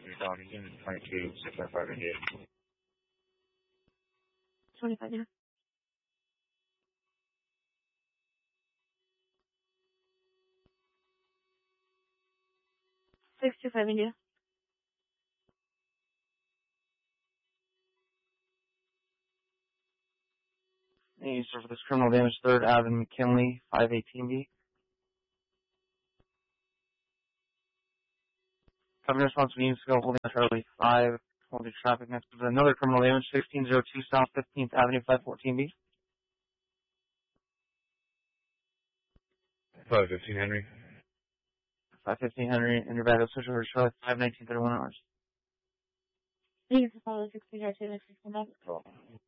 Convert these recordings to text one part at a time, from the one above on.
Dawson, 22, 655 India. 25 now. 625 India. You serve for this criminal damage, 3rd Avenue, McKinley, 518B. Cover response units go holding Charlie 5, holding traffic next to another criminal damage, 1602 South 15th Avenue, 514B. 515 Henry. 515 Henry, and your bag of social for Charlie 5, 1931 hours. Thank you for following 1602 next to come back. Cool.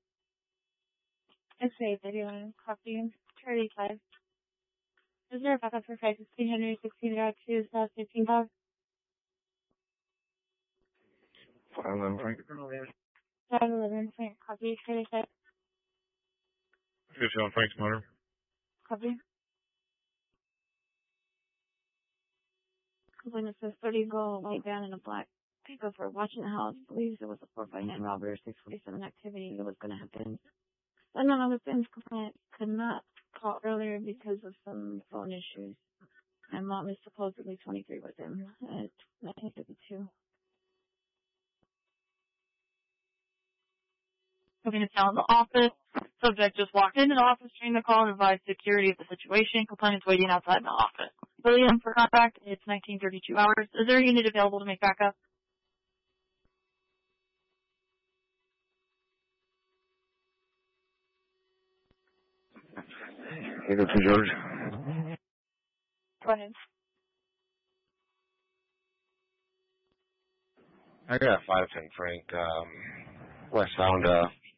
X-ray 31, copy, Charlie 5. Is there a backup for 515 Henry, 1602 South 15th Ave? 511 Frank. 511 Frank, copy, Charlie 5. 51 Frank's motor. Copy. Complainant says 30 go white van in a black pickup for watching the house. Believes it was a 459 robbery or 647 activity that was going to happen. But none of the things complainant could not call earlier because of some phone issues. And mom is supposedly 23 with him at 1952. Coming to town, the office. Subject just walked into the office, changed the call, and advised security of the situation. Complainant's waiting outside the office. William, for contact, it's 1932 hours. Is there a unit available to make backup? Hey, this is George. Go ahead. I got 510 Frank, westbound,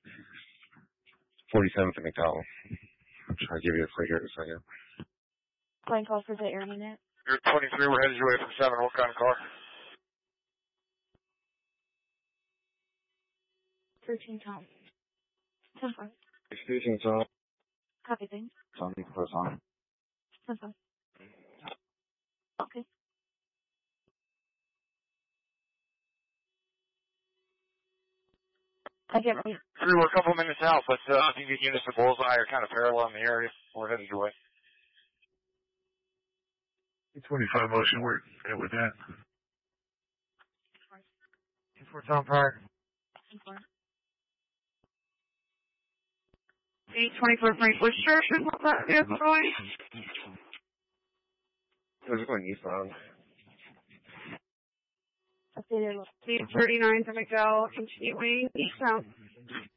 47th and McDowell. I'll try to give you a figure in a second. Plane call for the air unit. You're 23, we're headed your way from 7. What kind of car? 13 Tom. 10-5. Station on. Copy things. Something close on. 10-5. Okay. I get me. We're a couple minutes out, but I think the units of Bullseye are kind of parallel in the area. We're headed your way. 25 motion, we're good with that. 4 Tom Park. 10-4. 824 Frank Bush Church. What's that? Yes, Troy. We're going eastbound. Updated. 839 to McDowell, continuing eastbound.